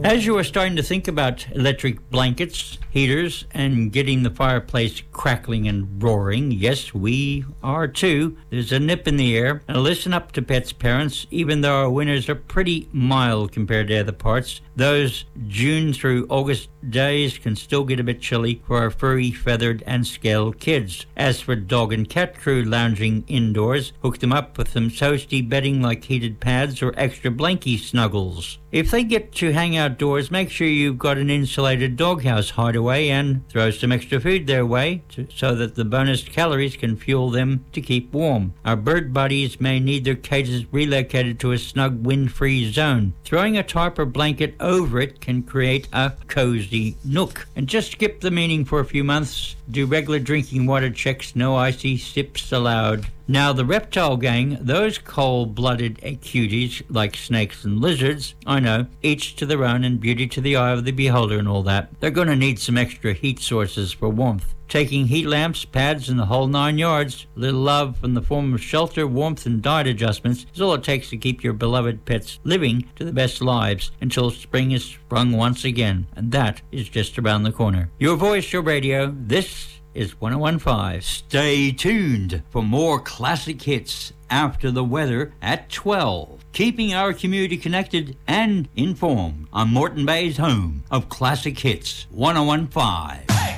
As you are starting to think about electric blankets, heaters, and getting the fireplace crackling and roaring, yes, we are too. There's a nip in the air. Now listen up to pets parents, even though our winters are pretty mild compared to other parts. Those June through August days can still get a bit chilly for our furry, feathered, and scaled kids. As for dog and cat crew lounging indoors, hook them up with some toasty bedding like heated pads or extra blankie snuggles. If they get to hang outdoors, make sure you've got an insulated doghouse hideaway and throw some extra food their way so that the bonus calories can fuel them to keep warm. Our bird buddies may need their cages relocated to a snug wind-free zone. Throwing a tarp or blanket over it can create a cozy nook. And just skip the meaning for a few months. Do regular drinking water checks, no icy sips allowed. Now, the reptile gang, those cold-blooded cuties like snakes and lizards, I know, each to their own and beauty to the eye of the beholder and all that, they're going to need some extra heat sources for warmth. Taking heat lamps, pads, and the whole 9 yards, a little love in the form of shelter, warmth, and diet adjustments is all it takes to keep your beloved pets living to the best lives until spring is sprung once again, and that is just around the corner. Your voice, your radio, this is 1015. Stay tuned for more classic hits after the weather at 12. Keeping our community connected and informed on Moreton Bay's home of classic hits, 1015.